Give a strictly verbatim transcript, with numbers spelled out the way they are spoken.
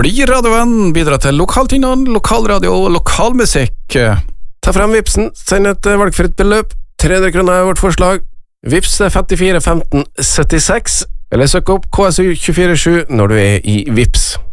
Fordi radioen bidrar til lokaltinnhold, lokalradio og lokalmusikk. Ta frem Vipsen, send et valgfritt beløp. tre hundre kroner er vårt forslag. Vips er femtifire femten syttiseks, eller søk opp K S U to fire sju når du er i Vips.